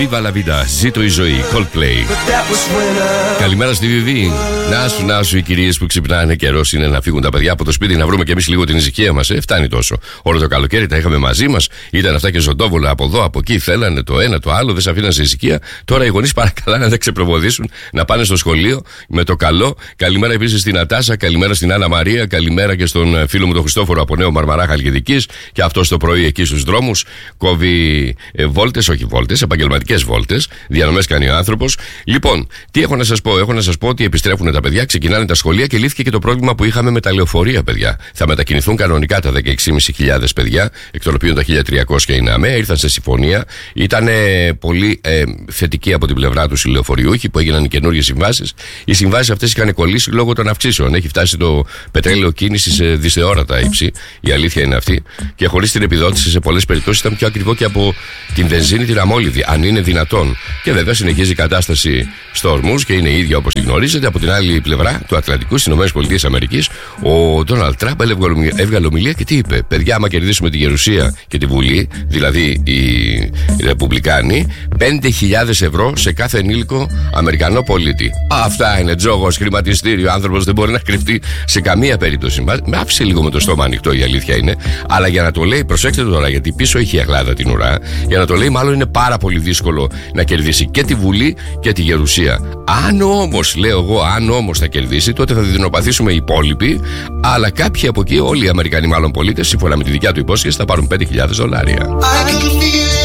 Viva la vida, ζήτω η ζωή, Coldplay. Καλημέρα στη Βιβί. Να σου οι κυρίες που ξυπνάνε, καιρός είναι να φύγουν τα παιδιά από το σπίτι, να βρούμε κι εμείς λίγο την ησυχία μας. Φτάνει τόσο. Όλο το καλοκαίρι τα είχαμε μαζί μας, ήταν αυτά και ζωντόβολα από εδώ, από εκεί, θέλανε το ένα, το άλλο, δεν σε αφήναν σε ησυχία. Τώρα οι γονείς παρακαλά να δεν ξεπροβοδίσουν, να πάνε στο σχολείο με το καλό. Καλημέρα επίσης στην Ατάσα, καλημέρα στην Άννα Μαρία, καλημέρα και στον φίλο μου τον Χριστόφορο από Νέο Μαρμαρά Χαλκιδικής. Και αυτό το πρωί εκεί στους δρόμους κόβει βόλτες, όχι βόλτες, επαγγελματικές βόλτες. Διανομές κάνει ο άνθρωπος. Λοιπόν, τι έχω να σας πω? Έχω να σας πω ότι επιστρέφουν τα παιδιά, ξεκινάνε τα σχολεία και λύθηκε και το πρόβλημα που είχαμε με τα λεωφορεία, παιδιά. Θα μετακινηθούν κανονικά τα 16.500 παιδιά, εκ των οποίων τα 1.300 είναι ΑΜΕ, ήρθαν σε συμφωνία. Ήταν πολύ θετική από την πλευρά τους οι λεωφοριούχοι που έγιναν οι καινούργιες συμβάσεις. Οι συμβάσεις αυτές είχαν κολλήσει λόγω των αυξήσεων. Έχει φτάσει το πετρέλαιο κίνηση σε δυσθεώρατα ύψη. Η αλήθεια είναι αυτή. Και χωρίς την επιδότηση σε πολλές περιπτώσεις ήταν πιο ακριβό και από την βενζίνη την αμόλυδη, αν είναι δυνατόν. Και βέβαια συνεχίζει η κατάσταση στο Ορμούζ και είναι η ίδια όπως τη γνωρίζετε. Από την άλλη πλευρά του Ατλαντικού, στις ΗΠΑ, ο Ντόναλντ Τραμπ έβγαλε ομιλία και τι είπε? Παιδιά, άμα κερδίσουμε τη Γερουσία και τη Βουλή, δηλαδή οι Ρεπουμπλικάνοι, 5.000 ευρώ σε κάθε ενήλικο Αμερικανό πολίτη. Αυτά είναι τζόγος, χρηματιστήριο. Ο άνθρωπος δεν μπορεί να κρυφτεί σε καμία περίπτωση. Με άφησε λίγο με το στόμα ανοιχτό, η αλήθεια είναι. Αλλά για να το λέει, προσέξτε τώρα, γιατί πίσω έχει η Αγλάδα την ουρά. Για να το λέει, μάλλον είναι πάρα πολύ δύσκολο να κερδίσει και τη Βουλή και τη Γερουσία. Αν όμως, λέω εγώ, αν όμως θα κερδίσει, τότε θα δεινοπαθήσουμε οι υπόλοιποι. Αλλά κάποιοι από εκεί, όλοι οι Αμερικανοί μάλλον πολίτες, σύμφωνα με τη δικιά του υπόσχεση, θα πάρουν $5.000.